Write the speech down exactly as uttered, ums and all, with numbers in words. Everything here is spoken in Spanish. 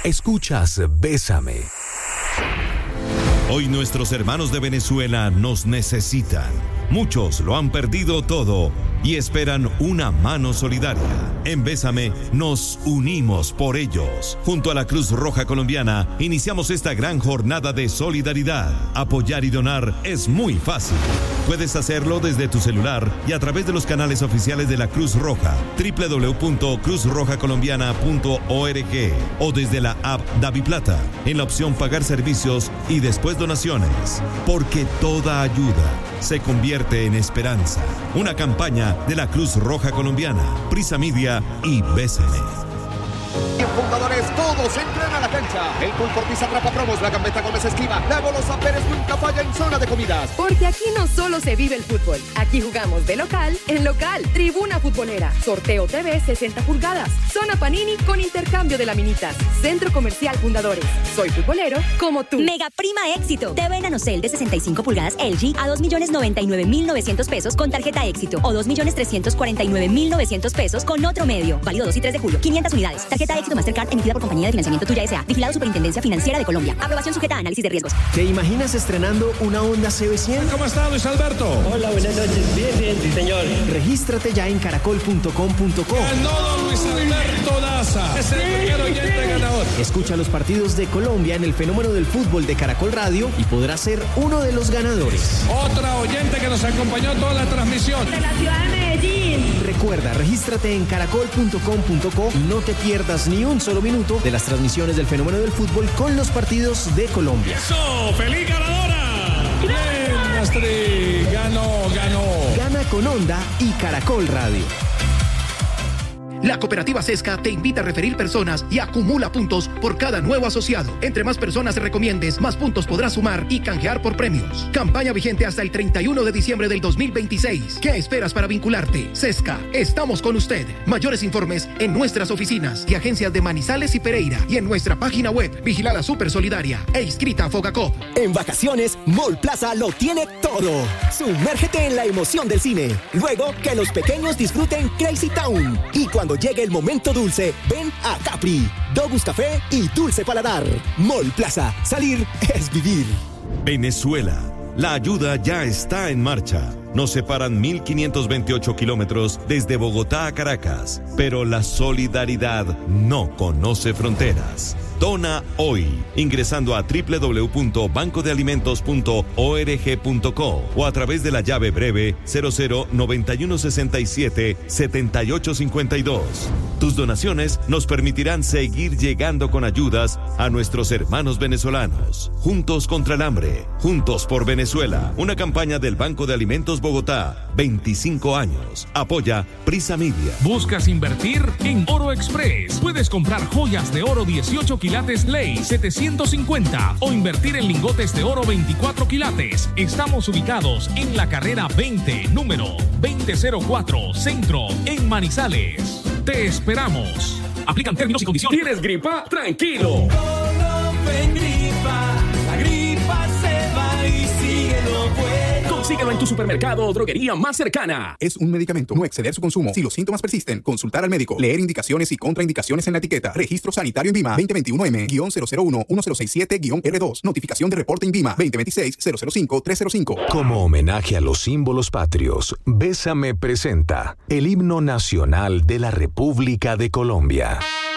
Escuchas Bésame. Hoy nuestros hermanos de Venezuela nos necesitan. Muchos lo han perdido todo y esperan una mano solidaria. En Bésame nos unimos por ellos. Junto a la Cruz Roja Colombiana iniciamos esta gran jornada de solidaridad. Apoyar y donar es muy fácil. Puedes hacerlo desde tu celular y a través de los canales oficiales de la Cruz Roja, doble u doble u doble u punto cruz roja colombiana punto org, o desde la app DaviPlata en la opción Pagar servicios y después donaciones. Porque toda ayuda se convierte en esperanza. Una campaña de la Cruz Roja Colombiana, Prisa Media y Bésame. Bien, fundadores, todos entran a la cancha. El Pulpo Ortiz atrapa promos, la Gambetta Gómez esquiva. La Golosa Pérez nunca falla en zona de comidas. Porque aquí no solo se vive el fútbol, aquí jugamos de local en local. Tribuna Futbolera, Sorteo T V sesenta pulgadas, Zona Panini con intercambio de laminitas, Centro Comercial Fundadores. Soy futbolero como tú. Mega Prima Éxito. T V NanoCell de sesenta y cinco pulgadas L G a dos millones noventa y nueve mil novecientos pesos con tarjeta Éxito o dos millones trescientos cuarenta y nueve mil novecientos pesos con otro medio. Válido dos y tres de julio. quinientas unidades. Tarjeta Éxito Mastercard emitida por Compañía de Financiamiento Tuya S A. Vigilado Superintendencia Financiera de Colombia. Aprobación sujeta a análisis de riesgos. ¿Te imaginas estrenando una Honda C B cien? ¿Cómo está, Luis Alberto? Hola, buenas noches. Bien, bien, sí, señor. Regístrate ya en caracol punto com punto co. Ganó don Luis Alberto Daza. Es el primer oyente ganador. Escucha los partidos de Colombia en el fenómeno del fútbol de Caracol Radio y podrás ser uno de los ganadores. Otra oyente que nos acompañó toda la transmisión. De la ciudad de Medellín. Recuerda, regístrate en caracol punto com punto co y no te pierdas ni un solo minuto de las transmisiones del fenómeno del fútbol con los partidos de Colombia. ¡Eso! ¡Feliz ganadora! ¡Bien, Astrid! ¡Ganó, ganó! Gana con Honda y Caracol Radio. La cooperativa Sesca te invita a referir personas y acumula puntos por cada nuevo asociado. Entre más personas recomiendes, más puntos podrás sumar y canjear por premios. Campaña vigente hasta el treinta y uno de diciembre del dos mil veintiséis. ¿Qué esperas para vincularte? Sesca, estamos con usted. Mayores informes en nuestras oficinas y agencias de Manizales y Pereira y en nuestra página web, vigilada Super Solidaria e inscrita a Fogacop. En vacaciones, Mall Plaza lo tiene todo. Sumérgete en la emoción del cine. Luego, que los pequeños disfruten Crazy Town. Y cuando Cuando llegue el momento dulce, ven a Capri, Dogus Café y Dulce Paladar. Mall Plaza, salir es vivir. Venezuela, la ayuda ya está en marcha. Nos separan mil quinientos veintiocho kilómetros desde Bogotá a Caracas, pero la solidaridad no conoce fronteras. Dona hoy, ingresando a doble u doble u doble u punto banco de alimentos punto org punto co o a través de la llave breve cero cero noventa y uno sesenta y siete setenta y ocho cincuenta y dos. Tus donaciones nos permitirán seguir llegando con ayudas a nuestros hermanos venezolanos. Juntos contra el hambre, juntos por Venezuela. Una campaña del Banco de Alimentos Bogotá, veinticinco años. Apoya Prisa Media. ¿Buscas invertir? En Oro Express puedes comprar joyas de oro dieciocho quilates Ley setecientos cincuenta o invertir en lingotes de oro veinticuatro quilates. Estamos ubicados en la carrera veinte, número veinte cero cuatro, Centro, en Manizales. Te esperamos. Aplican términos y condiciones. ¿Tienes gripa? Tranquilo. Ven gripa, la gripa se va y sigue lo bueno. Consíguelo en tu supermercado o droguería más cercana. Es un medicamento. No exceder su consumo. Si los síntomas persisten, consultar al médico. Leer indicaciones y contraindicaciones en la etiqueta. Registro sanitario INVIMA veinte veintiuno M cero cero uno uno cero seis siete R dos. Notificación de reporte INVIMA veinte veintiséis cero cero cinco tres cero cinco. Como homenaje a los símbolos patrios, Bésame presenta el himno nacional de la República de Colombia.